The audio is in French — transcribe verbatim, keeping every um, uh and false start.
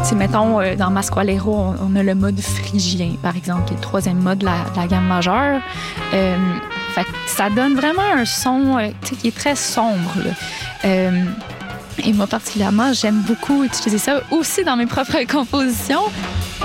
sais, mettons, euh, dans Masqualero, on, on a le mode phrygien, par exemple, qui est le troisième mode de la, de la gamme majeure. Euh, fait que ça donne vraiment un son euh, qui est très sombre, là. Euh, et moi, particulièrement, j'aime beaucoup utiliser ça aussi dans mes propres compositions.